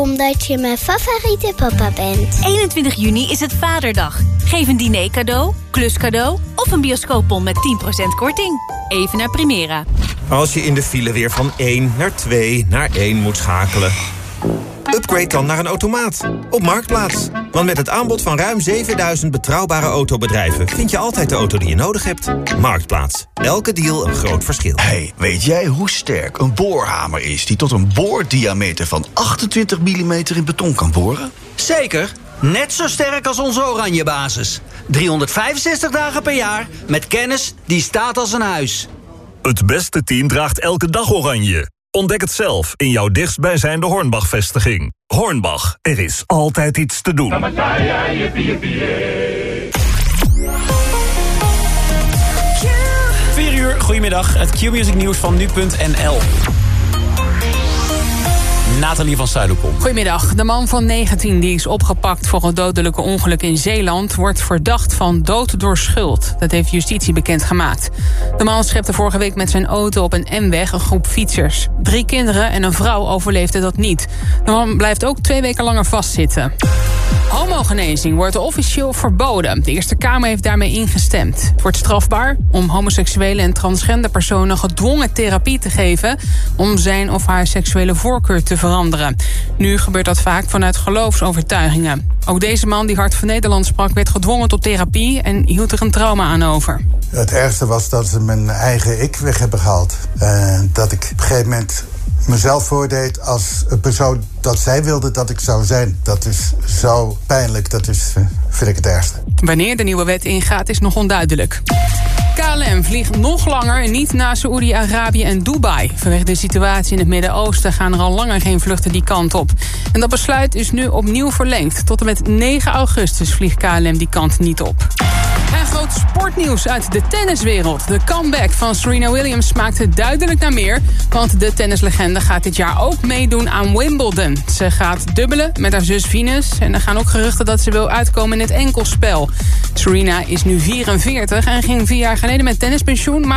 Omdat je mijn favoriete papa bent. 21 juni is het Vaderdag. Geef een diner cadeau, kluscadeau of een bioscoopbon met 10% korting. Even naar Primera. Als je in de file weer van 1 naar 2 naar 1 moet schakelen. Upgrade dan naar een automaat. Op Marktplaats. Want met het aanbod van ruim 7000 betrouwbare autobedrijven vind je altijd de auto die je nodig hebt. Marktplaats. Elke deal een groot verschil. Hey, weet jij hoe sterk een boorhamer is die tot een boordiameter van 28 mm in beton kan boren? Zeker. Net zo sterk als onze Oranje basis. 365 dagen per jaar met kennis die staat als een huis. Het beste team draagt elke dag oranje. Ontdek het zelf in jouw dichtstbijzijnde Hornbach-vestiging. Hornbach, er is altijd iets te doen. 4 uur, goedemiddag. Het Q-Music nieuws van nu.nl. Nathalie van Zuiderkom. Goedemiddag. De man van 19 die is opgepakt voor een dodelijke ongeluk in Zeeland wordt verdacht van dood door schuld. Dat heeft justitie bekendgemaakt. De man schepte vorige week met zijn auto op een N-weg een groep fietsers. 3 kinderen en een vrouw overleefden dat niet. De man blijft ook 2 weken langer vastzitten. Homogenezing wordt officieel verboden. De Eerste Kamer heeft daarmee ingestemd. Het wordt strafbaar om homoseksuele en transgender personen gedwongen therapie te geven om zijn of haar seksuele voorkeur te veranderen. Nu gebeurt dat vaak vanuit geloofsovertuigingen. Ook deze man die Hart van Nederland sprak werd gedwongen tot therapie en hield er een trauma aan over. Het ergste was dat ze mijn eigen ik weg hebben gehaald. Dat ik op een gegeven moment mezelf voordeed als een persoon dat zij wilde dat ik zou zijn. Dat is zo pijnlijk, vind ik het ergste. Wanneer de nieuwe wet ingaat is nog onduidelijk. KLM vliegt nog langer niet naar Saoedi-Arabië en Dubai. Vanwege de situatie in het Midden-Oosten gaan er al langer geen vluchten die kant op. En dat besluit is nu opnieuw verlengd. Tot en met 9 augustus vliegt KLM die kant niet op. En groot sportnieuws uit de tenniswereld. De comeback van Serena Williams smaakte duidelijk naar meer. Want de tennislegende gaat dit jaar ook meedoen aan Wimbledon. Ze gaat dubbelen met haar zus Venus. En er gaan ook geruchten dat ze wil uitkomen in het enkelspel. Serena is nu 44 en ging 4 jaar geleden met tennispensioen. Maar